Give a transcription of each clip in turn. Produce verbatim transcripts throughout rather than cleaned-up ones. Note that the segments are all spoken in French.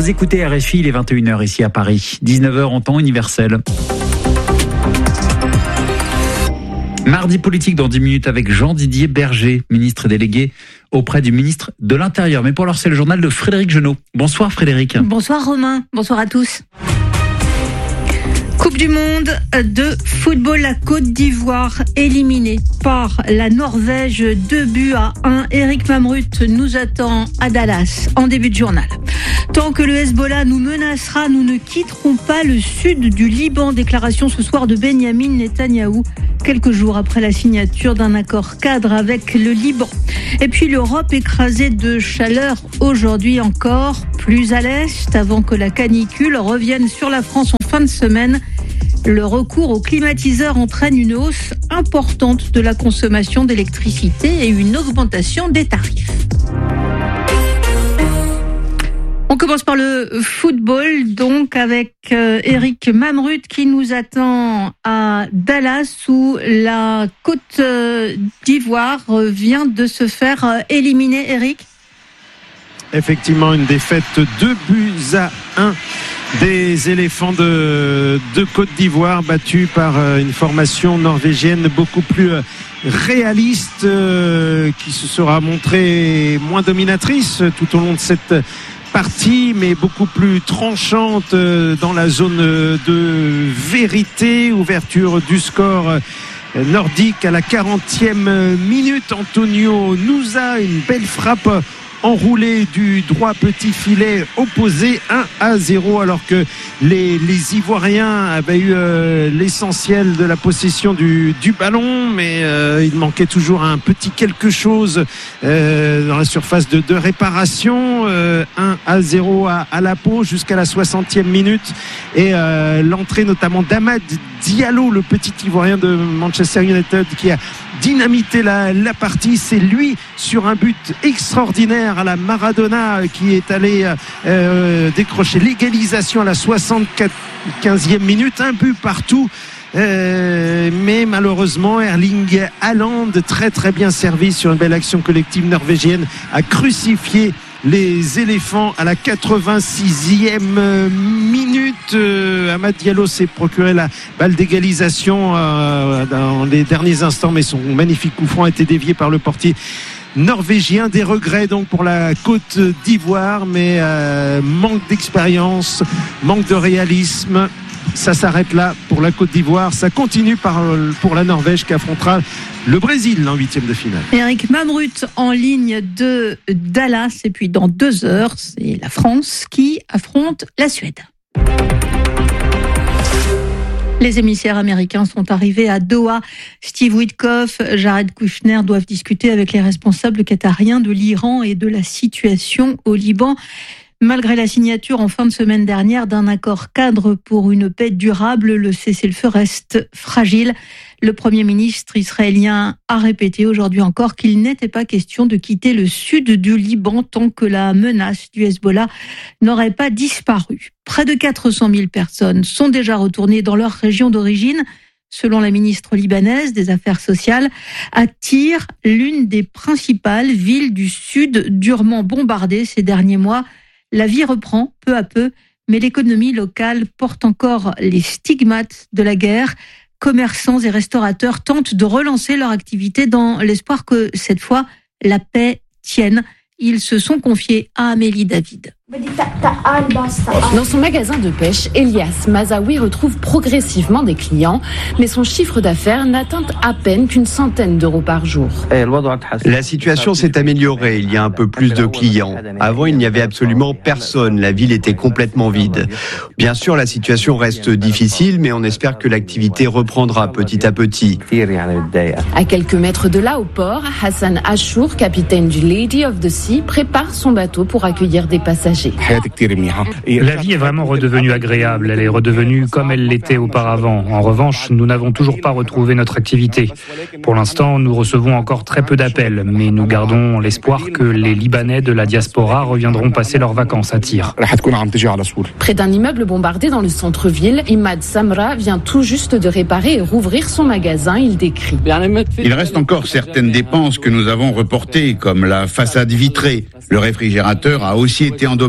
Vous écoutez R F I, il est vingt et une heures ici à Paris, dix-neuf heures en temps universel. Mardi politique dans dix minutes avec Jean-Didier Berger, ministre délégué auprès du ministre de l'Intérieur. Mais pour l'heure, c'est le journal de Frédéric Genot. Bonsoir Frédéric. Bonsoir Romain, bonsoir à tous. Coupe du monde de football, la Côte d'Ivoire éliminée par la Norvège, deux buts à un. Eric Mamrut nous attend à Dallas en début de journal. Tant que le Hezbollah nous menacera, nous ne quitterons pas le sud du Liban. Déclaration ce soir de Benyamin Netanyahou, quelques jours après la signature d'un accord cadre avec le Liban. Et puis l'Europe écrasée de chaleur aujourd'hui encore, plus à l'est, avant que la canicule revienne sur la France en fin de semaine. Le recours aux climatiseurs entraîne une hausse importante de la consommation d'électricité et une augmentation des tarifs. On commence par le football, donc avec euh, Eric Mamrut qui nous attend à Dallas où la Côte d'Ivoire vient de se faire euh, éliminer. Eric ? Effectivement, une défaite deux buts à un des éléphants de, de Côte d'Ivoire, battus par une formation norvégienne beaucoup plus réaliste, euh, qui se sera montrée moins dominatrice tout au long de cette partie, mais beaucoup plus tranchante dans la zone de vérité. Ouverture du score nordique à la quarantième minute. Antonio Nusa, une belle frappe enroulé du droit petit filet opposé, un à zéro, alors que les, les Ivoiriens avaient eu euh, l'essentiel de la possession du, du ballon, mais euh, il manquait toujours un petit quelque chose euh, dans la surface de, de réparation. euh, un à zéro à, à la peau jusqu'à la soixantième minute, et euh, l'entrée notamment d'Amad Diallo, le petit Ivoirien de Manchester United, qui a dynamité la, la partie. C'est lui sur un but extraordinaire à la Maradona qui est allé euh, décrocher l'égalisation à la soixante-quinzième minute. Un but partout. Euh, mais malheureusement Erling Haaland, très très bien servi sur une belle action collective norvégienne, a crucifié les éléphants à la quatre-vingt-sixième minute. euh, Amad Diallo s'est procuré la balle d'égalisation euh, dans les derniers instants, mais son magnifique coup franc a été dévié par le portier norvégien. Des regrets donc pour la Côte d'Ivoire, mais euh, manque d'expérience, manque de réalisme. Ça s'arrête là pour la Côte d'Ivoire. Ça continue par, pour la Norvège qui affrontera le Brésil en huitième de finale. Eric Mamrut en ligne de Dallas. Et puis dans deux heures, c'est la France qui affronte la Suède. Les émissaires américains sont arrivés à Doha. Steve Witkoff, Jared Kushner doivent discuter avec les responsables qatariens de l'Iran et de la situation au Liban. Malgré la signature en fin de semaine dernière d'un accord cadre pour une paix durable, le cessez-le-feu reste fragile. Le Premier ministre israélien a répété aujourd'hui encore qu'il n'était pas question de quitter le sud du Liban tant que la menace du Hezbollah n'aurait pas disparu. Près de quatre cent mille personnes sont déjà retournées dans leur région d'origine. Selon la ministre libanaise des Affaires sociales, à Tyr, l'une des principales villes du sud durement bombardée ces derniers mois. La vie reprend peu à peu, mais l'économie locale porte encore les stigmates de la guerre. Commerçants et restaurateurs tentent de relancer leur activité dans l'espoir que, cette fois, la paix tienne. Ils se sont confiés à Amélie David. Dans son magasin de pêche, Elias Mazaoui retrouve progressivement des clients, mais son chiffre d'affaires n'atteint à peine qu'une centaine d'euros par jour. La situation s'est améliorée, il y a un peu plus de clients. Avant, il n'y avait absolument personne, la ville était complètement vide. Bien sûr, la situation reste difficile, mais on espère que l'activité reprendra petit à petit. À quelques mètres de là, au port, Hassan Achour, capitaine du Lady of the Sea, prépare son bateau pour accueillir des passagers. La vie est vraiment redevenue agréable, elle est redevenue comme elle l'était auparavant. En revanche, nous n'avons toujours pas retrouvé notre activité. Pour l'instant, nous recevons encore très peu d'appels, mais nous gardons l'espoir que les Libanais de la diaspora reviendront passer leurs vacances à Tyr. Près d'un immeuble bombardé dans le centre-ville, Imad Samra vient tout juste de réparer et rouvrir son magasin. Il décrit. Il reste encore certaines dépenses que nous avons reportées, comme la façade vitrée. Le réfrigérateur a aussi été endommagé.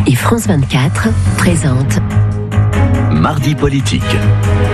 Et France vingt-quatre présente Mardi politique.